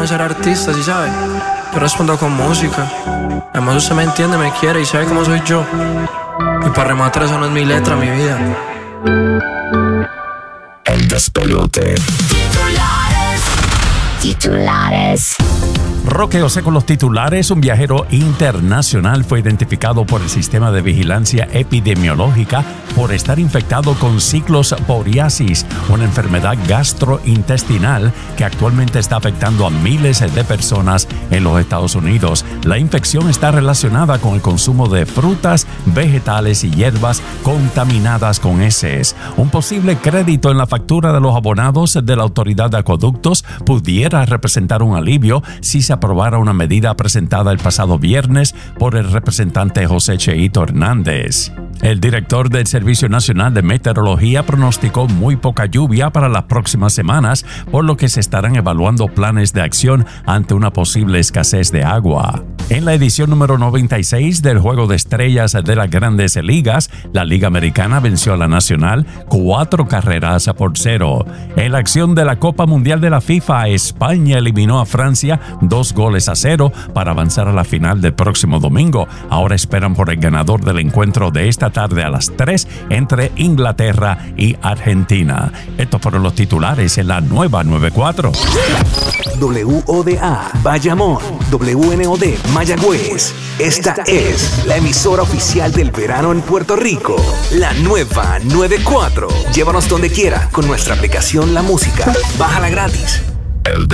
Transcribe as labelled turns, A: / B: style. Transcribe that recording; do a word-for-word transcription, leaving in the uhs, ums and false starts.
A: de ser artista, ¿sí sabes? Yo respondo con música. Además usted me entiende, me quiere y sabe cómo soy yo. Y para rematar eso no es mi letra, mi vida.
B: El despelote.
C: Titulares. Titulares.
D: Roque José con los titulares. Un viajero internacional fue identificado por el sistema de vigilancia epidemiológica por estar infectado con ciclosporiasis, una enfermedad gastrointestinal que actualmente está afectando a miles de personas en los Estados Unidos. La infección está relacionada con el consumo de frutas, vegetales y hierbas contaminadas con heces. Un posible crédito en la factura de los abonados de la Autoridad de Acueductos pudiera representar un alivio si se aprobara una medida presentada el pasado viernes por el representante José Cheito Hernández. El director del Servicio Nacional de Meteorología pronosticó muy poca lluvia para las próximas semanas, por lo que se estarán evaluando planes de acción ante una posible escasez de agua. En la edición número noventa y seis del Juego de Estrellas de las Grandes Ligas, la Liga Americana venció a la Nacional cuatro carreras por cero. En la acción de la Copa Mundial de la FIFA, España eliminó a Francia dos goles a cero para avanzar a la final del próximo domingo. Ahora esperan por el ganador del encuentro de esta tarde a las tres entre Inglaterra y Argentina. Estos fueron los titulares en la nueva noventa y cuatro.
E: W O D A Bayamón, W N O D Mayagüez. Esta es la emisora oficial del verano en Puerto Rico. La nueva noventa y cuatro. Llévanos donde quiera con nuestra aplicación La Música. Bájala gratis.
B: El